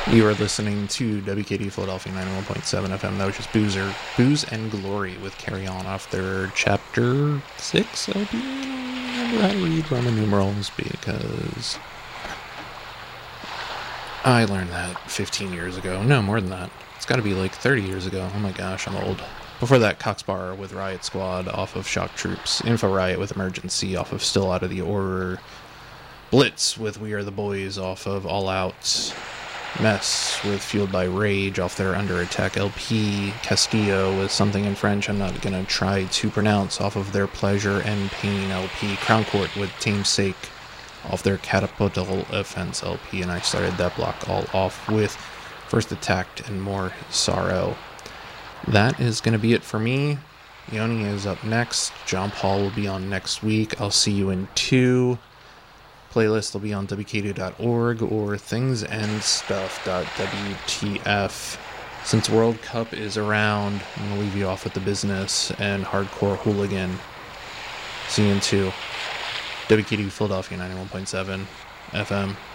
You are listening to WKD Philadelphia 91.7 FM. That was just Booze and Glory with Carry On off their Chapter 6 LP. I don't remember how to read Roman numerals because I learned that 15 years ago. No, more than that. It's got to be like 30 years ago. Oh my gosh, I'm old. Before that, Cox Bar with Riot Squad off of Shock Troops. Info Riot with Emergency off of Still Out of the Order. Blitz with We Are the Boys off of All Out. Mess with Fueled by Rage off their Under Attack LP. Castillo with Something in French I'm not going to try to pronounce off of their Pleasure and Pain LP. Crown Court with Tame's Sake off their Catapultal Offense LP. And I started that block all off with First Attacked and More Sorrow. That is going to be it for me. Yoni is up next. John Paul will be on next week. I'll see you in 2. Playlist will be on wkd.org or thingsandstuff.wtf. Since World Cup is around, I'm going to leave you off with The Business and Hardcore Hooligan. See you in 2. WKD Philadelphia 91.7 FM.